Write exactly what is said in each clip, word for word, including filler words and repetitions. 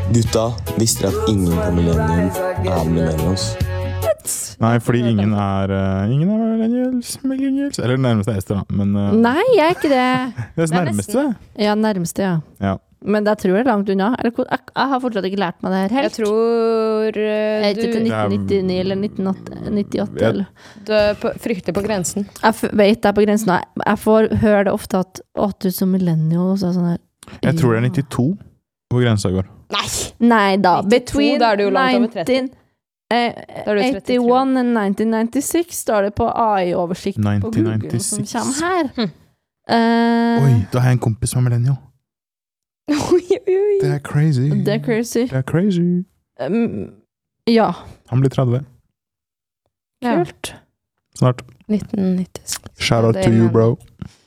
Gutta, visste dere at ingen på Millennium er millennials? Nei, fordi ingen er uh, Ingen er millennials, millennials. Eller nærmeste er Ester da, men uh, Nei, jeg er ikke det. Det er nærmeste. Ja, nærmeste, ja. Ja. Men jeg tror det er langt unna. Eller, jeg, jeg har fortsatt ikke lært meg det her helt. Jeg tror uh, Jeg er ikke til du, nitten nittini eller nitten nittiåtte. Ja. Eller. du er på, fryktelig på grensen. Jeg f- vet det er på grensen. Jeg, jeg får høre det ofte at å, du er så millennial og så sånn her. Jeg tror det er nittito på grensa går. Nei! Nei da. nittito, Between da er du jo langt over tretti. nineteen Eh, Da er du trettitre. eighty-one and nineteen ninety-six står det på A I-oversikt på nineteen Google som ninety-six. kommer her. Hm. Eh, Oi, da har jeg en kompis som er millennial. Oi, oi, oi. Det er crazy. det er crazy. Det er crazy. Um, ja, Han blir tretti. Ja. kult. Snart. nitten nittiseks. Shout out Det to er you, en- bro.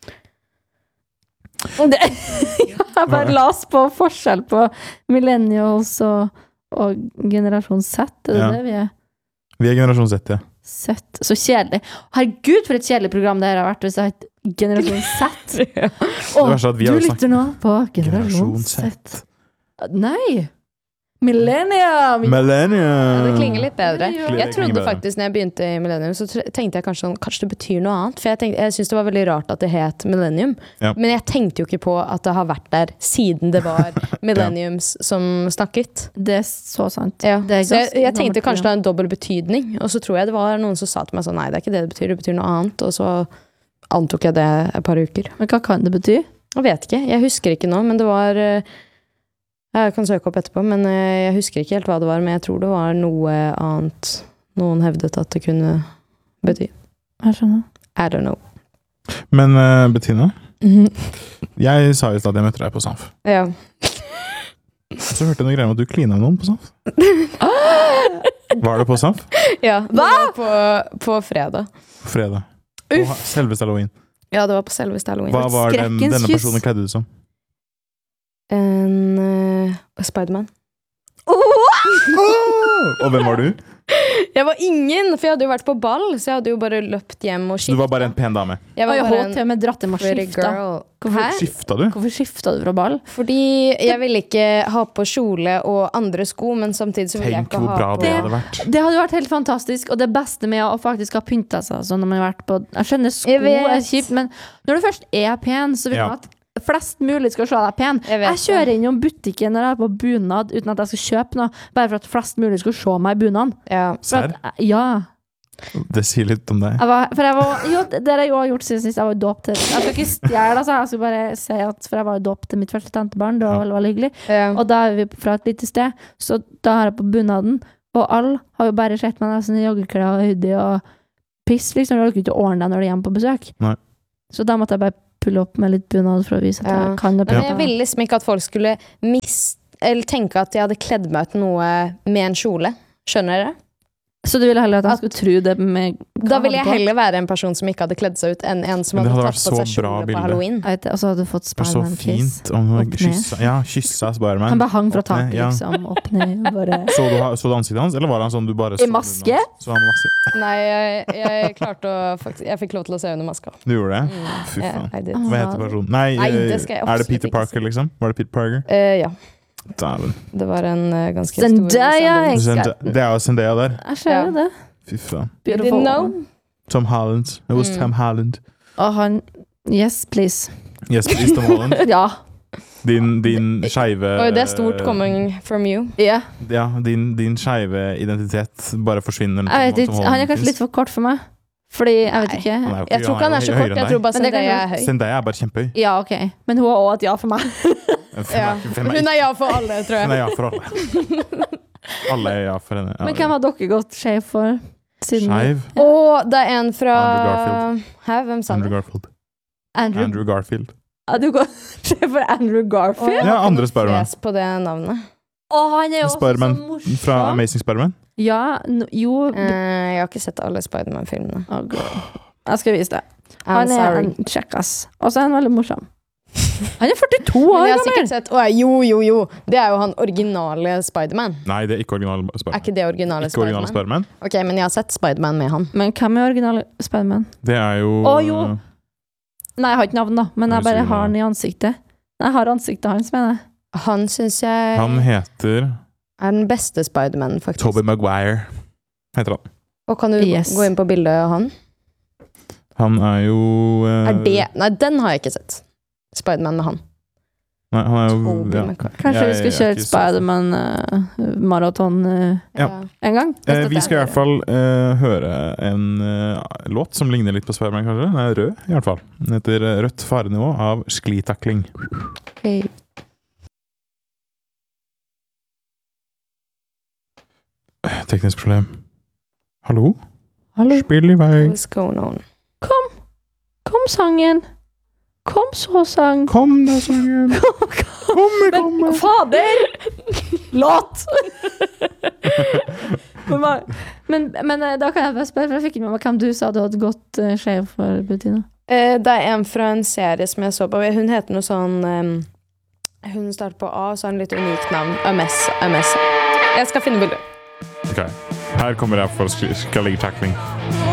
Det, jeg bare las på forskjell på millennials og, og generasjon Z. Er det Ja. det vi er? Vi er generasjon Z, ja. Z. Så kjedelig. Herregud, for et kjedelig program det her har vært hvis jeg het Generasjon Z. Det Og verste er at vi du har lytter nå på Generasjon Generasjon Z. Nei! Millennium! Ja, Millennium. det klinger litt bedre. Ja. Jeg klinger trodde bedre. faktisk, når jeg begynte i Millennium, så tr- tenkte jeg kanskje sånn, kanskje det betyr noe annet. For jeg, tenkte, jeg synes det var veldig rart at det het Millennium. Ja. Men jeg tenkte jo ikke på at det har vært der siden det var Millenniums som snakket. Det er så sant. Ja. Det er Så jeg, ganske jeg tenkte gammelt kanskje det har en dobbelt betydning. Og så tror jeg det var noen som sa til meg sånn, nei, det er ikke det det betyr, det betyr noe annet. Og så antok jeg det et par uker. Men hva kan det bety? Jeg vet ikke, jeg husker ikke nå, men det var eh, jeg kan søke opp etterpå, men eh, jeg husker ikke helt hva det var, men jeg tror det var noe annet noen hevdet at det kunne bety. Jeg skjønner. I don't know. Men uh, Bettina, jeg sa jo at jeg møtte deg på Samf. Ja. Så hørte jeg noe greier om at du klina med noen på Samf. Var det på Samf? Ja, det var på, på fredag. Fredag. På ha- selveste Halloween. Ja, det var på selveste Halloween. Hva var den, Skrekkens denne kyss. personen kledde ut som? En uh, Spiderman. Og hvem var du? Jeg var ingen, for jeg hadde jo vært på ball, så jeg hadde jo bare løpt hjem og Du skiftet. var bare en pen dame. Jeg var Oi, bare H T med dratt til meg pretty skifta. girl. Hvorfor- Hæ? Skifta du? Hvorfor skifta du fra ball? Fordi jeg ville ikke ha på kjole og andre sko, men samtidig så ville jeg Tenk ikke hvor ha bra på det hadde vært. Det hadde vært helt fantastisk, og det beste med å faktisk ha pynta seg sånn når man har vært på Jeg skjønner sko Jeg vet. er kjipt, men når du først er pen, så vil Ja. man at flest mulig skal se deg pen. Jeg vet Jeg kjører innom butikken når jeg er på bunad uten at jeg skal kjøpe noe, bare for at flest mulig skal se meg i bunaden. Ja. For Serr? at- Ja. Det sier litt om deg. Jeg var, for jeg var, jo, det har jeg jo gjort siden sist jeg var i dåp til Jeg skal ikke stjele, altså. Jeg skal bare si at For jeg var i dåp til mitt første tantebarn. Det var veldig, veldig hyggelig. Ja. Og da er vi fra et lite sted, så da har jeg på bunaden. Og alle har jo bare sett meg nesten i joggeklær og hoodie og piss, liksom. Du orker ikke å ordne deg når du er hjemme på besøk. Nei. Så da måtte jeg bare pulle opp med litt bunad for å vise at Ja. jeg kan det. Men jeg ville liksom ikke at folk skulle mis eller tenke at jeg hadde kledd meg ut noe med en kjole. Skjønner dere? Så du ville heller at jeg At- skulle tro det med Da ville jeg på? heller være en person som ikke hadde kledd seg ut, enn en som Men det hadde hadde tatt vært på så seg bra kjole på bilde. Halloween. Jeg vet det, og så hadde du fått Det var så Spiderman-kiss. fint om hun Opp ned. kyssa Ja, kyssa Spiderman. Han bare hang fra Opp ned, taket, ja. liksom. Opp ned. og Bare Så du, ha- så du ansiktet hans, eller var han sånn du bare I så maske? under hans? Så han maske? Nei, jeg, jeg klarte å faktisk Jeg fikk lov til å se under maska. Du gjorde det? Mm, Fy ja, faen. I did. Hva heter personen? Nei, Nei, det eh, skal jeg er det absolutt Peter ikke Parker, liksom? Var det Peter Parker? Eh, ja. Dæven. Det var en eh, ganske stor Zendaya, samling. jeg- Zend- Det er jo Zendaya der. Jeg ser jo det. Fy faen. You Beautiful. didn't know? Tom Holland. It was Mm. Tom Holland. Og han Yes, please. Yes, please, Tom Holland. Ja. Din, din skeive Oi, det er stort coming from you. ja. Ja, din, din skeive identitet bare forsvinner. når Jeg vet Tom ikke. Holland Han er kanskje finnes. litt for kort for meg. Fordi Jeg vet Nei. ikke. Han er jo Jeg tror ikke han er så høyere kort, enn jeg deg. tror bare Men det kan Zendaya er jo- høy. Zendaya er bare kjempehøy. Ja, ok. Men hun har også et ja for meg. Hvem Ja. er- hvem er Hun er ja for alle, tror Hun er jeg. ja for alle. Alle er ja for henne. Ja. Men hvem har dere gått skjev for? Siden Skeiv? Og det er en fra Andrew Garfield. Hæ, hvem sa Andrew det? Garfield. Andrew, Andrew Garfield. Ja, du går skjev for Andrew Garfield? jeg Ja, har ikke andre noe Spiderman. fjes på det navnet. Å, han er jo også så Spiderman morsom. fra Amazing Spiderman. Ja, no, jo Eh, jeg har ikke sett alle Spiderman-filmene. Å, girl. Jeg skal vise det. I'm Han er sorry. en kjekkas. Og så er han veldig morsom. Han er førtito Men år jeg har gammel! sikkert sett Å, jo, jo, jo. Det er jo han originale Spiderman. Nei, det er ikke originale Er Spiderman. ikke det originale Ikke originale Spiderman? Spiderman. Ok, men jeg har sett Spiderman med han. Men hvem er originale Spiderman? Det er jo Å, jo. Nei, jeg har ikke navn, da. Men Har jeg du bare sikkert har han i ansiktet. Nei, jeg har ansiktet hans, mener jeg. Han synes jeg Han heter er den beste Spider-Man, faktisk. Tobey Maguire, heter han. Og kan du Yes. gå inn på bildet av han? Han er jo eh, Er det Nei, den har jeg ikke sett. Spider-Man med han. Nei, han er jo Tobey ja. Maguire. Kanskje Jeg- vi skal jeg er kjøre ikke et så- Spiderman-maraton Ja. en gang? Det Eh, støtter vi jeg. skal i hvert fall eh, høre en eh, låt som ligner litt på Spiderman, kanskje. Den er rød, i hvert fall. Den heter eh, Rødt farenivå av Sklitakling. Okay. Teknisk problem. Hallo? Hallo? Spill i vei. What's going on? Kom! Kom, sangen! Kom så, sang! Kom da, sangen. Komme, komme. Fader! Låt! men, hva- men, men eh, da kan jeg bare spørre, for jeg fikk ikke med meg hvem du sa du hadde gått uh, skjev for, Bettina. Eh, det er en fra en serie som jeg så på. Hun heter noe sånn um, Hun starter på A, og så har hun litt unikt navn. Ømes. Ømes. Jeg skal finne bildet. Ok, her kommer jeg for Sklitakling.